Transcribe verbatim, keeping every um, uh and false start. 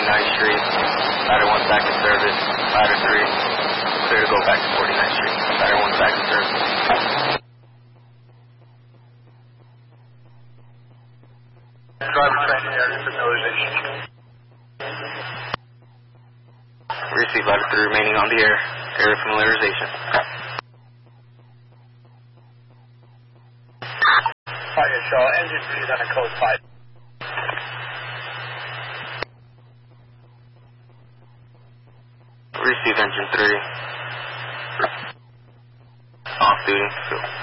forty-ninth Street. Ladder one back in service. Ladder three, clear to go back to forty-ninth Street. Ladder one back in service. Driver training area familiarization. Receive ladder three remaining on the air. Area familiarization. Fire Shaw, engine three is on a code five. Receive engine three. Off duty. Field.